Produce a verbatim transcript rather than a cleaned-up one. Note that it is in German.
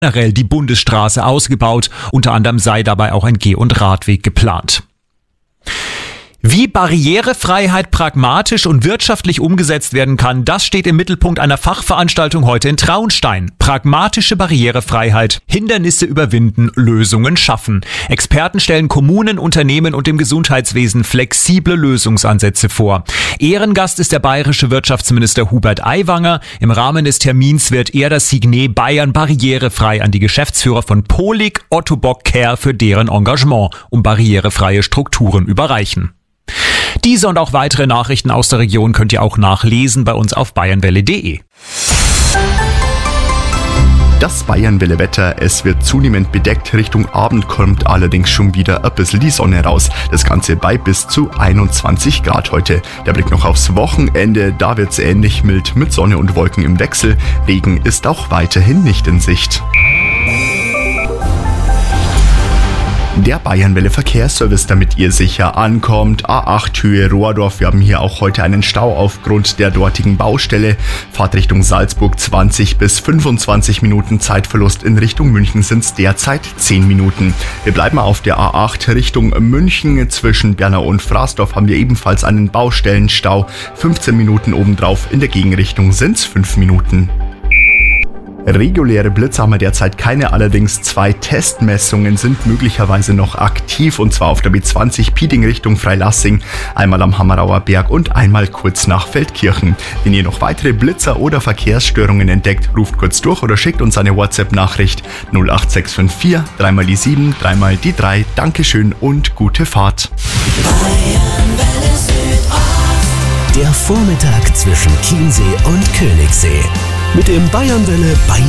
generell die Bundesstraße ausgebaut. Unter anderem sei dabei auch ein Geh- und Radweg geplant. Wie Barrierefreiheit pragmatisch und wirtschaftlich umgesetzt werden kann, das steht im Mittelpunkt einer Fachveranstaltung heute in Traunstein. Pragmatische Barrierefreiheit, Hindernisse überwinden, Lösungen schaffen. Experten stellen Kommunen, Unternehmen und dem Gesundheitswesen flexible Lösungsansätze vor. Ehrengast ist der bayerische Wirtschaftsminister Hubert Aiwanger. Im Rahmen des Termins wird er das Signet Bayern barrierefrei an die Geschäftsführer von Polig, Otto Bock Care für deren Engagement um barrierefreie Strukturen überreichen. Diese und auch weitere Nachrichten aus der Region könnt ihr auch nachlesen bei uns auf bayernwelle punkt de. Das Bayernwelle-Wetter, es wird zunehmend bedeckt, Richtung Abend kommt allerdings schon wieder ein bisschen die Sonne raus. Das Ganze bei bis zu einundzwanzig Grad heute. Der Blick noch aufs Wochenende, da wird's ähnlich mild mit Sonne und Wolken im Wechsel. Regen ist auch weiterhin nicht in Sicht. Der Bayernwelle Verkehrsservice, damit ihr sicher ankommt. A acht Höhe Rohrdorf. Wir haben hier auch heute einen Stau aufgrund der dortigen Baustelle. Fahrt Richtung Salzburg zwanzig bis fünfundzwanzig Minuten. Zeitverlust in Richtung München sind es derzeit zehn Minuten. Wir bleiben auf der A acht Richtung München. Zwischen Bernau und Fraßdorf haben wir ebenfalls einen Baustellenstau. fünfzehn Minuten obendrauf. In der Gegenrichtung sind es fünf Minuten. Reguläre Blitze haben wir derzeit keine, allerdings zwei Testmessungen sind möglicherweise noch aktiv, und zwar auf der B zwanzig Piding Richtung Freilassing, einmal am Hammerauer Berg und einmal kurz nach Feldkirchen. Wenn ihr noch weitere Blitzer oder Verkehrsstörungen entdeckt, ruft kurz durch oder schickt uns eine WhatsApp-Nachricht null acht sechs fünf vier, dreimal die sieben, dreimal die drei. Dankeschön und gute Fahrt. Der Vormittag zwischen Chiemsee und Königssee. Mit dem Bayernwelle Bayern